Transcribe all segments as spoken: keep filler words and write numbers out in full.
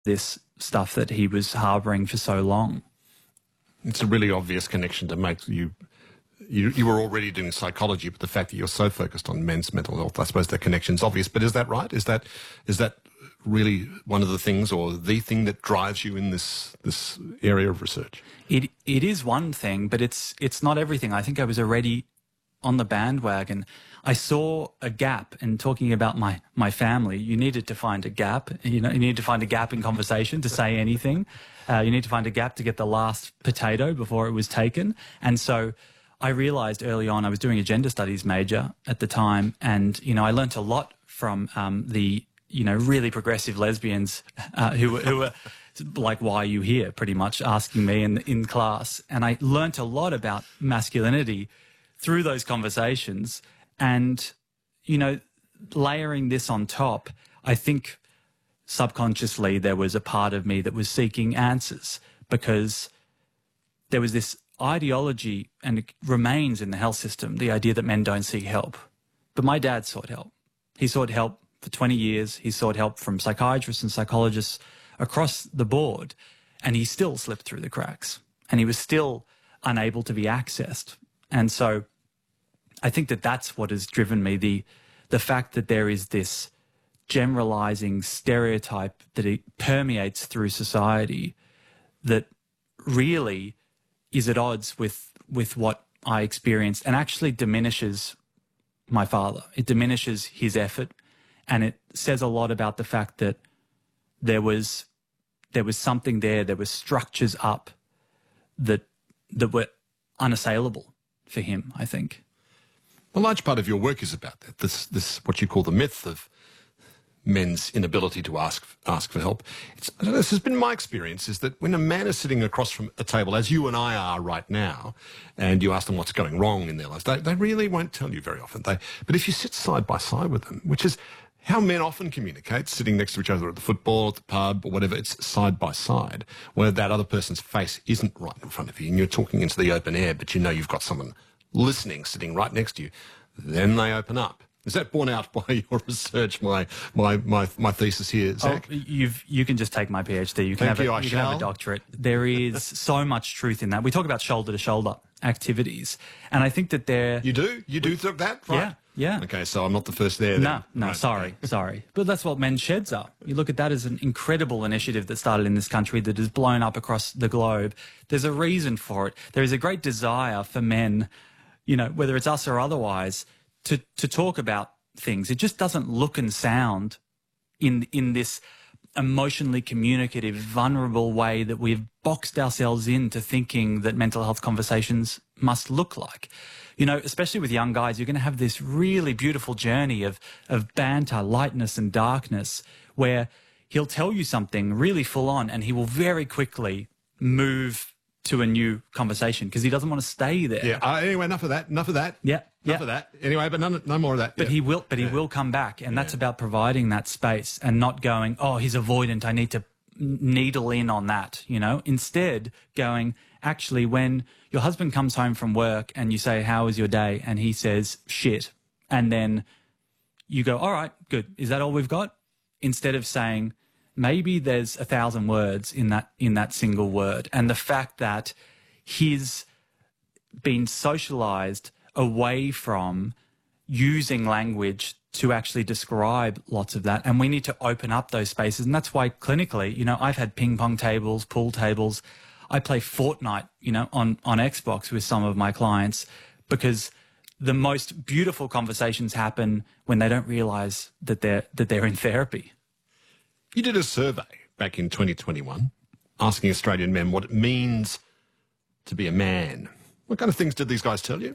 this stuff that he was harbouring for so long. It's a really obvious connection to make. You, you, you were already doing psychology, but the fact that you're so focused on men's mental health, I suppose the connection's obvious. But is that right? Is that is that really one of the things, or the thing that drives you in this this area of research? It it is one thing, but it's it's not everything. I think I was already on the bandwagon. I saw a gap in talking about my, my family. You needed to find a gap. You know, you need to find a gap in conversation to say anything. Uh, you need to find a gap to get the last potato before it was taken. And so I realized early on, I was doing a gender studies major at the time. And, you know, I learnt a lot from um, the, you know, really progressive lesbians uh, who, who were like, why are you here? Pretty much asking me in, in class. And I learnt a lot about masculinity through those conversations. And, you know, layering this on top, I think subconsciously there was a part of me that was seeking answers, because there was this ideology, and it remains in the health system, the idea that men don't seek help. But my dad sought help. He sought help for twenty years. He sought help from psychiatrists and psychologists across the board, and he still slipped through the cracks, and he was still unable to be accessed. And so I think that that's what has driven me, the the fact that there is this generalizing stereotype that it permeates through society that really is at odds with with what I experienced, and actually diminishes my father. It diminishes his effort, and it says a lot about the fact that there was there was something there, there was structures up that that were unassailable for him, I think. A large part of your work is about that, this, this what you call the myth of men's inability to ask ask for help. It's, I don't know, this has been my experience, is that when a man is sitting across from a table, as you and I are right now, and you ask them what's going wrong in their lives, they, they really won't tell you very often. They, but if you sit side by side with them, which is how men often communicate, sitting next to each other at the football, at the pub, or whatever, it's side by side, where that other person's face isn't right in front of you, and you're talking into the open air, but you know you've got someone listening, sitting right next to you, then they open up. Is that borne out by your research, my my my, my thesis here, Zach? Oh, you've, you can just take my PhD. You can, Thank have, you, a, I you can have a doctorate. There is so much truth in that. We talk about shoulder-to-shoulder activities, and I think that they're... You do? You do th that? Right. Yeah, yeah. Okay, so I'm not the first there. No, then. no, Right. sorry, sorry. But that's what men's sheds are. You look at that as an incredible initiative that started in this country that has blown up across the globe. There's a reason for it. There is a great desire for men, you know, whether it's us or otherwise, to, to talk about things. It just doesn't look and sound in, in this emotionally communicative, vulnerable way that we've boxed ourselves into thinking that mental health conversations must look like. You know, especially with young guys, you're going to have this really beautiful journey of, of banter, lightness and darkness, where he'll tell you something really full on and he will very quickly move to a new conversation because he doesn't want to stay there. Yeah. Uh, anyway, enough of that. Enough of that. Yeah. Enough yeah. of that. Anyway, but none, no more of that. But yeah. he will. But he yeah. will come back, and yeah. that's about providing that space and not going, "Oh, he's avoidant. I need to needle in on that." You know, instead going, actually, when your husband comes home from work and you say, "How was your day?" and he says, "Shit," and then you go, "All right, good. Is that all we've got?" Instead of saying, maybe there's a thousand words in that in that single word, and the fact that he's been socialized away from using language to actually describe lots of that, and we need to open up those spaces. And that's why clinically, you know, I've had ping pong tables, pool tables. I play Fortnite, you know, on on Xbox with some of my clients, because the most beautiful conversations happen when they don't realize that they're that they're in therapy. You did a survey back in twenty twenty-one asking Australian men what it means to be a man. What kind of things did these guys tell you?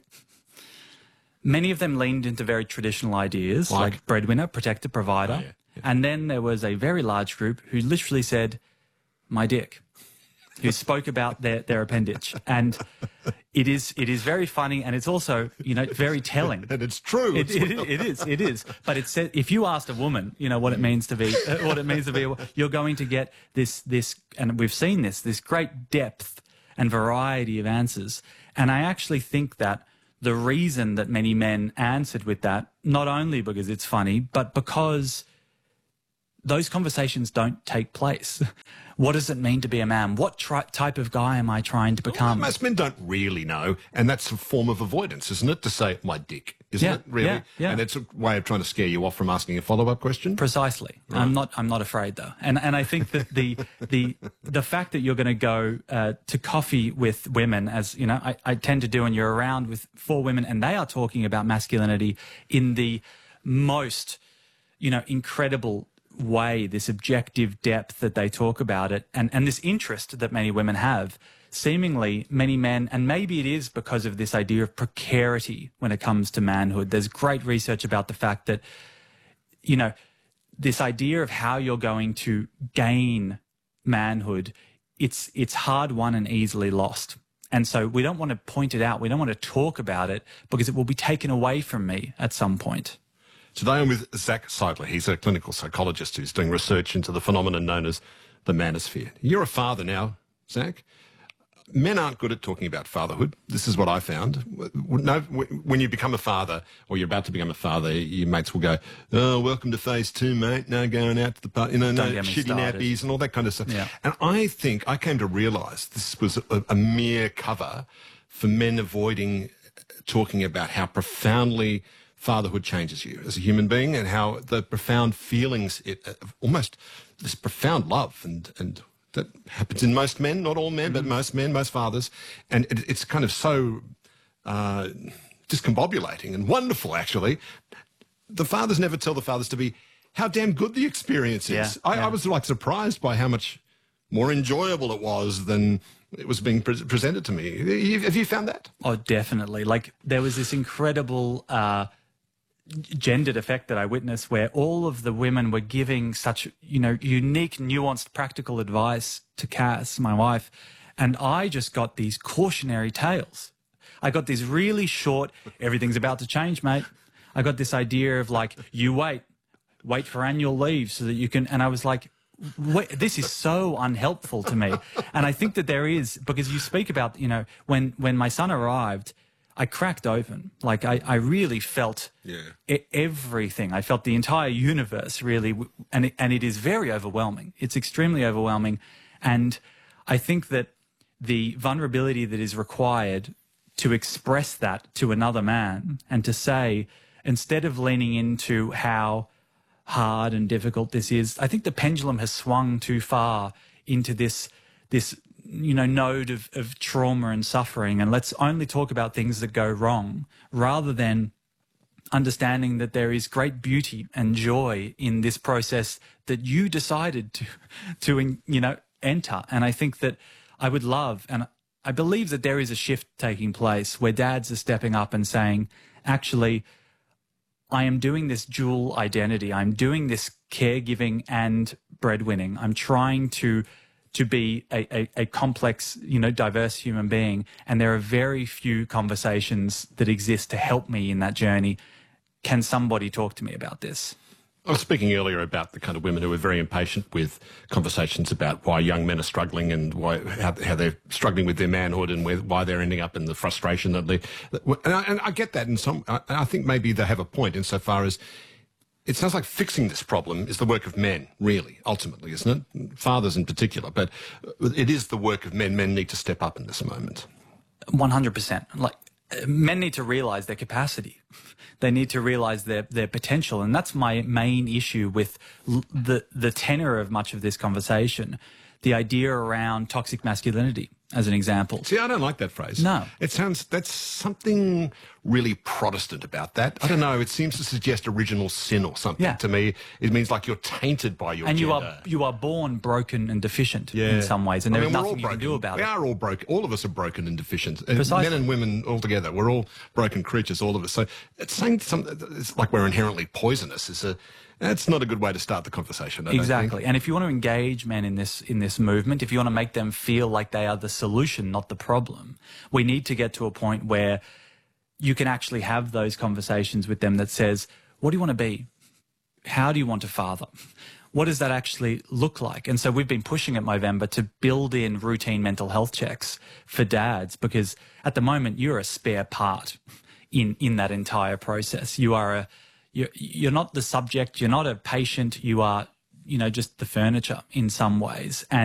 Many of them leaned into very traditional ideas, like, like breadwinner, protector, provider. Oh, yeah, yeah. And then there was a very large group who literally said, my dick, who spoke about their, their appendage. And it is it is very funny, and it's also, you know, very telling. And it's true. It, it, it is, it is. But it said, if you asked a woman, you know, what it means to be, uh, what it means to be, you're going to get this, this, and we've seen this, this great depth and variety of answers. And I actually think that the reason that many men answered with that, not only because it's funny, but because those conversations don't take place. What does it mean to be a man? What tri- type of guy am I trying to become? Well, most men don't really know, and that's a form of avoidance, isn't it? To say, my dick, isn't Yeah, it, really? yeah, yeah. And it's a way of trying to scare you off from asking a follow-up question? Precisely. Right. I'm not I'm not afraid, though. And and I think that the the the fact that you're going to go uh, to coffee with women, as you know, I, I tend to do, and you're around with four women, and they are talking about masculinity in the most, you know, incredible way, this objective depth that they talk about it, and, and this interest that many women have. Seemingly, many men, and maybe it is because of this idea of precarity when it comes to manhood. There's great research about the fact that, you know, this idea of how you're going to gain manhood, it's it's hard won and easily lost. And so we don't want to point it out. We don't want to talk about it because it will be taken away from me at some point. Today I'm with Zach Seidler. He's a clinical psychologist who's doing research into the phenomenon known as the manosphere. You're a father now, Zach. Men aren't good at talking about fatherhood. This is what I found. No, when you become a father, or you're about to become a father, your mates will go, "Oh, welcome to phase two, mate. No going out to the party, you know, no shitty started. nappies and all that kind of stuff." Yeah. And I think I came to realise this was a, a mere cover for men avoiding talking about how profoundly fatherhood changes you as a human being, and how the profound feelings, it, almost this profound love and and. that happens in most men, not all men, but most men, most fathers. And it, it's kind of so uh, discombobulating and wonderful, actually. The fathers never tell the fathers to be how damn good the experience is. Yeah, I, yeah. I was like surprised by how much more enjoyable it was than it was being pre- presented to me. Have you found that? Oh, definitely. Like there was this incredible uh, gendered effect that I witnessed where all of the women were giving such, you know, unique, nuanced, practical advice to Cass, my wife. And I just got these cautionary tales. I got these really short, everything's about to change, mate. I got this idea of like, you wait, wait for annual leave so that you can, and I was like, wait, this is so unhelpful to me. And I think that there is, because you speak about, you know, when, when my son arrived, I cracked open. Like I, I really felt yeah. e- everything. I felt the entire universe really, and it, and it is very overwhelming. It's extremely overwhelming. And I think that the vulnerability that is required to express that to another man and to say, instead of leaning into how hard and difficult this is, I think the pendulum has swung too far into this, this, you know, node of, of trauma and suffering, and let's only talk about things that go wrong rather than understanding that there is great beauty and joy in this process that you decided to, to, you know, enter. And I think that I would love, and I believe that there is a shift taking place where dads are stepping up and saying, actually, I am doing this dual identity. I'm doing this caregiving and breadwinning. I'm trying to to be a, a, a complex, you know, diverse human being. And there are very few conversations that exist to help me in that journey. Can somebody talk to me about this? I was speaking earlier about the kind of women who are very impatient with conversations about why young men are struggling and why how, how they're struggling with their manhood and where, why they're ending up in the frustration that they. And I, and I get that, and some. I, I think maybe they have a point insofar as it sounds like fixing this problem is the work of men, really, ultimately, isn't it? Fathers in particular, but it is the work of men. Men need to step up in this moment. one hundred percent. Like men need to realize their capacity. They need to realize their, their potential. And that's my main issue with l- the, the tenor of much of this conversation, the idea around toxic masculinity, as an example. See, I don't like that phrase. No. It sounds, that's something really Protestant about that. I don't know, it seems to suggest original sin or something Yeah. to me. It means like you're tainted by your And you gender. are you are born broken and deficient Yeah. in some ways, and I there's mean, we're all nothing you can broken. do about we it. are all broken. All of us are broken and deficient. Uh, Precisely. Men and women all together. We're all broken creatures, all of us. So it's saying something, it's like we're inherently poisonous. Is a, that's not a good way to start the conversation. I don't Exactly. think. And if you want to engage men in this in this movement, if you want to make them feel like they are the solution, not the problem, we need to get to a point where you can actually have those conversations with them that says, what do you want to be? How do you want to father? What does that actually look like? And so we've been pushing at Movember to build in routine mental health checks for dads, because at the moment you're a spare part in, in that entire process. You are a, you're, you're not the subject, you're not a patient, you are you know, just the furniture in some ways. And